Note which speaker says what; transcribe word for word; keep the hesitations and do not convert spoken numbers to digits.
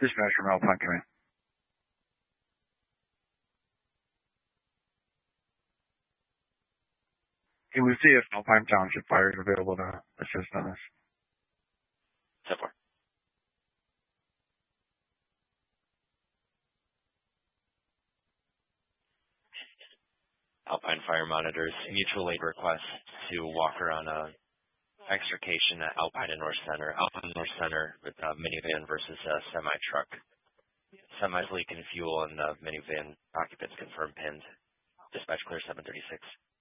Speaker 1: Dispatch from Alpine Command. Can we see if Alpine Township Fire is available to assist on this?
Speaker 2: So far. Alpine Fire monitors mutual aid request to walk around a extrication at Alpine and North Center. Alpine North Center with a minivan versus a semi-truck. Semi's leaking fuel and the minivan occupants confirmed pinned. Dispatch clear seven thirty-six.